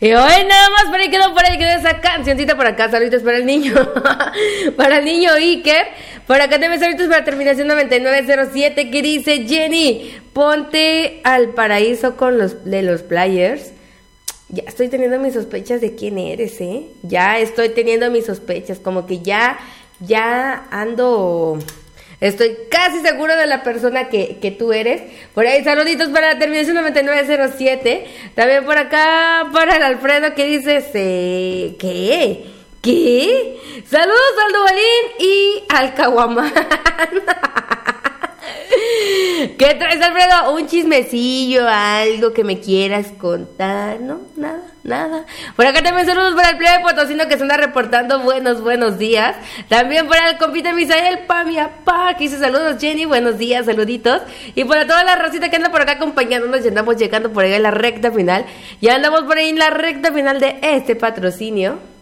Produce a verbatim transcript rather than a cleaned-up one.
Y hoy nada más por ahí quedó, por ahí quedó esa cancioncita por acá. Saluditos para el niño. Para el niño Iker. Por acá también saluditos para terminación noventa y nueve cero siete que dice: Jenny, ponte al paraíso con los de los players. Ya estoy teniendo mis sospechas de quién eres, ¿eh? Ya estoy teniendo mis sospechas. Como que ya, ya ando... Estoy casi seguro de la persona que, que tú eres. Por ahí, saluditos para la terminación noventa y nueve cero siete. También por acá para el Alfredo que dice... Eh, ¿Qué? ¿Qué? Saludos al Duvalín y al Caguamán. ¿Qué traes, Alfredo? Un chismecillo, algo que me quieras contar. No, nada, nada. Por acá también saludos para el plebe potosino que se anda reportando. Buenos, buenos días. También para el compita Misael, pa' mi papá, que dice saludos, Jenny, buenos días, saluditos. Y para toda la racita que anda por acá acompañándonos, ya andamos llegando por ahí en la recta final. Ya andamos por ahí en la recta final de este patrocinio.